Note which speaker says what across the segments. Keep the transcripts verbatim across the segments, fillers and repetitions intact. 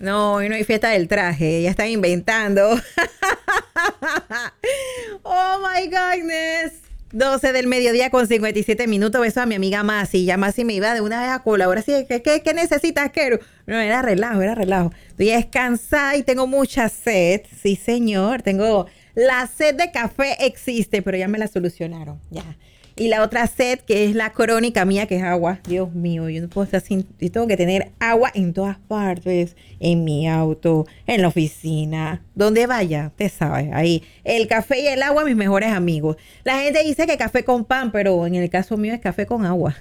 Speaker 1: No, hoy no hay fiesta del traje, ya están inventando. Oh my goodness. doce del mediodía con cincuenta y siete minutos. Beso a mi amiga Masi. Ya Masi me iba de una vez a colaborar. Así que, ¿qué, qué necesitas, Kero? No, era relajo, era relajo. Estoy descansada y tengo mucha sed. Sí, señor. Tengo la sed de café existe, pero ya me la solucionaron. Ya. Y la otra sed, que es la crónica mía, que es agua. Dios mío, yo no puedo estar sin... Yo tengo que tener agua en todas partes. En mi auto, en la oficina, donde vaya, te sabes. Ahí, el café y el agua, mis mejores amigos. La gente dice que café con pan, pero en el caso mío es café con agua.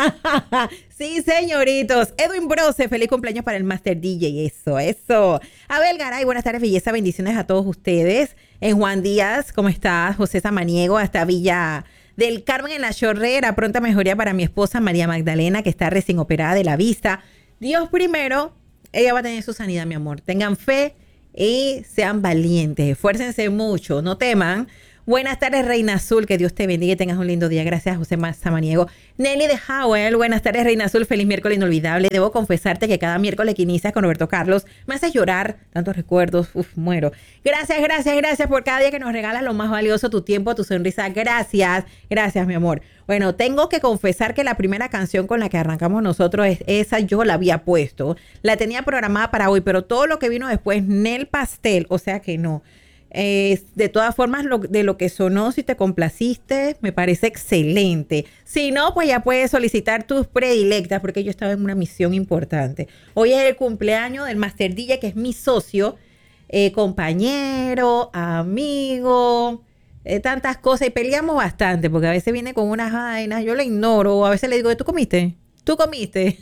Speaker 1: Sí, señoritos. Edwin Brose, feliz cumpleaños para el Master D J. Eso, eso. Abel Garay, buenas tardes, belleza, bendiciones a todos ustedes. En Juan Díaz, ¿cómo estás? José Samaniego, hasta Villa del Carmen en la Chorrera. Pronta mejoría para mi esposa María Magdalena, que está recién operada de la vista. Dios primero, ella va a tener su sanidad, mi amor. Tengan fe y sean valientes. Esfuércense mucho, no teman. Buenas tardes, Reina Azul. Que Dios te bendiga y tengas un lindo día. Gracias, José Samaniego. Nelly de Howell. Buenas tardes, Reina Azul. Feliz miércoles inolvidable. Debo confesarte que cada miércoles que inicias con Roberto Carlos me haces llorar. Tantos recuerdos. Uf, muero. Gracias, gracias, gracias por cada día que nos regalas lo más valioso, tu tiempo, tu sonrisa. Gracias. Gracias, mi amor. Bueno, tengo que confesar que la primera canción con la que arrancamos nosotros, es esa yo la había puesto. La tenía programada para hoy, pero todo lo que vino después, Nel Pastel, o sea que no. Eh, de todas formas, lo, de lo que sonó, si te complaciste, me parece excelente. Si no, pues ya puedes solicitar tus predilectas, porque yo estaba en una misión importante. Hoy es el cumpleaños del Master D J, que es mi socio, eh, compañero, amigo, eh, tantas cosas. Y peleamos bastante, porque a veces viene con unas vainas, yo le ignoro, a veces le digo, ¿tú comiste? ¿Tú comiste?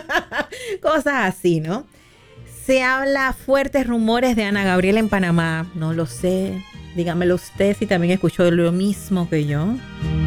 Speaker 1: Cosas así, ¿no? Se habla fuertes rumores de Ana Gabriel en Panamá. No lo sé. Dígamelo usted si también escuchó lo mismo que yo.